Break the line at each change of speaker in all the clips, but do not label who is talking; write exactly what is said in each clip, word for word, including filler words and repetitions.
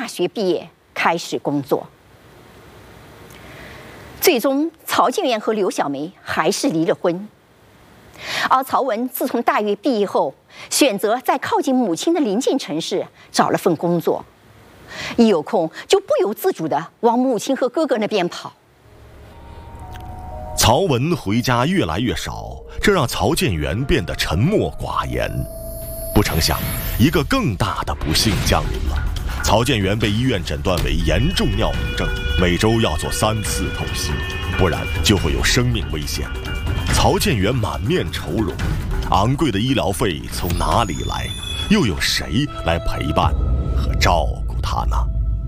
学毕业，开始工作。最终，曹建元和刘小梅还是离了婚。而曹文自从大学毕业后，选择在靠近母亲的邻近城市找了份工作，一有空就不由自主地往母亲和哥哥那边跑。
曹文回家越来越少，这让曹建元变得沉默寡言。不成想，一个更大的不幸降临了。曹建元被医院诊断为严重尿毒症，每周要做三次透析，不然就会有生命危险。曹建元满面愁容，昂贵的医疗费从哪里来？又有谁来陪伴和照顾他呢？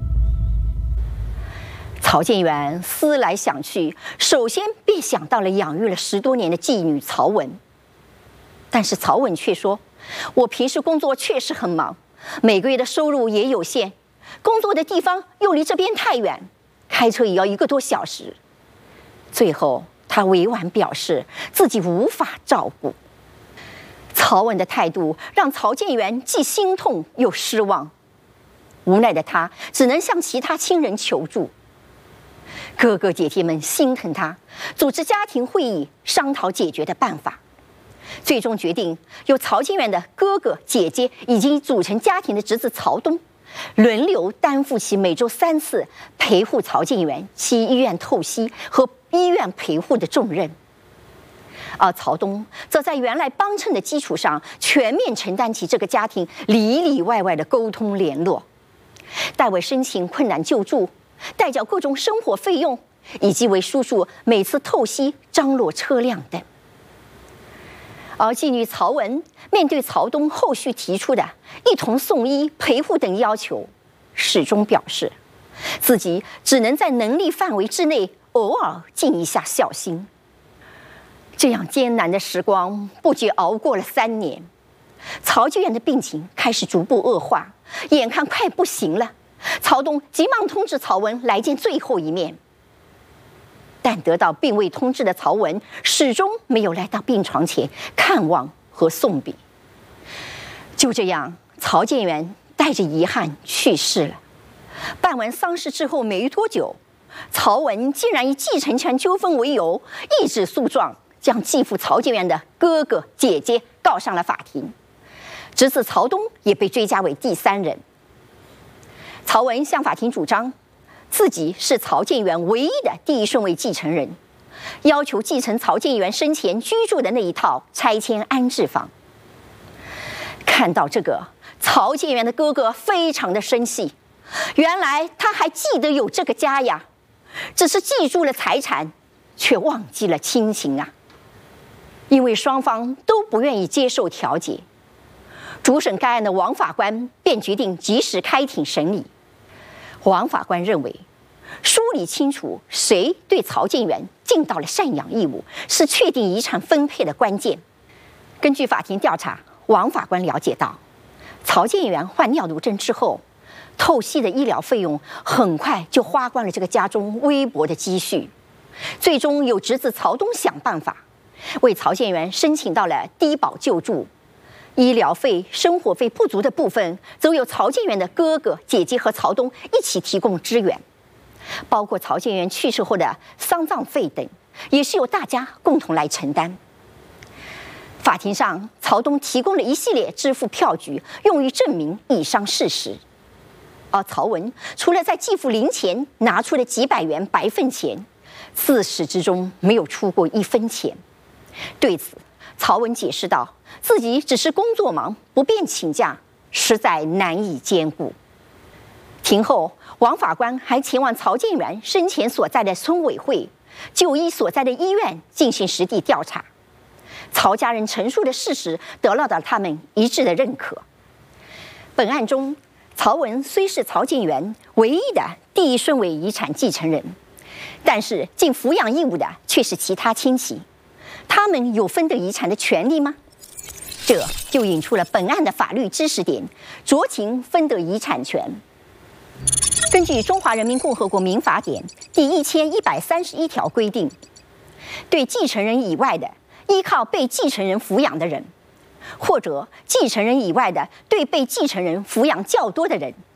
曹建元思来想去，首先便想到了养育了十多年的继女曹文。但是曹文却说：“我平时工作确实很忙，每个月的收入也有限，工作的地方又离这边太远，开车也要一个多小时。”最后，他委婉表示自己无法照顾。曹文的态度让曹建元既心痛又失望，无奈的他只能向其他亲人求助。哥哥姐姐们心疼他，组织家庭会议商讨解决的办法，最终决定由曹建元的哥哥姐姐以及组成家庭的侄子曹东轮流担负起每周三次陪护曹建元去医院透析和医院陪护的重任，而曹东则在原来帮衬的基础上全面承担起这个家庭里里外外的沟通联络，代为申请困难救助，代缴各种生活费用，以及为叔叔每次透析张罗车辆等。而继女曹文面对曹东后续提出的一同送医陪护等要求，始终表示自己只能在能力范围之内偶尔尽一下孝心。这样艰难的时光不觉熬过了三年，曹建元的病情开始逐步恶化，眼看快不行了，曹东急忙通知曹文来见最后一面。但得到病危通知的曹文始终没有来到病床前看望和送别。就这样，曹建元带着遗憾去世了。办完丧事之后没多久，曹文竟然以继承权纠纷为由，一纸诉状将继父曹建元的哥哥姐姐告上了法庭，侄子曹东也被追加为第三人。曹文向法庭主张自己是曹建元唯一的第一顺位继承人，要求继承曹建元生前居住的那一套拆迁安置房。看到这个，曹建元的哥哥非常的生气，原来他还记得有这个家呀，只是记住了财产，却忘记了亲情啊。因为双方都不愿意接受调解，主审该案的王法官便决定及时开庭审理。王法官认为，梳理清楚谁对曹建元尽到了赡养义务，是确定遗产分配的关键。根据法庭调查，王法官了解到，曹建元患尿毒症之后，透析的医疗费用很快就花光了这个家中微薄的积蓄，最终由侄子曹东想办法为曹建元申请到了低保救助，医疗费、生活费不足的部分，则由曹建元的哥哥、姐姐和曹东一起提供支援，包括曹建元去世后的丧葬费等，也是由大家共同来承担。法庭上，曹东提供了一系列支付票据，用于证明以上事实。而曹文除了在继父临前拿出了几百元白份钱，自始至终没有出过一分钱。对此，曹文解释道，自己只是工作忙，不便请假，实在难以兼顾。庭后，王法官还前往曹建元生前所在的村委会、就医所在的医院进行实地调查。曹家人陈述的事实得到了他们一致的认可。本案中，曹文虽是曹建元唯一的第一顺位遗产继承人，但是尽抚养义务的却是其他亲戚，他们有分得遗产的权利吗？这就引出了本案的法律知识点：酌情分得遗产权。根据《中华人民共和国民法典》第一千一百三十一条规定，对继承人以外的依靠被继承人抚养的人，或者继承人以外的对被继承人抚养较多的人，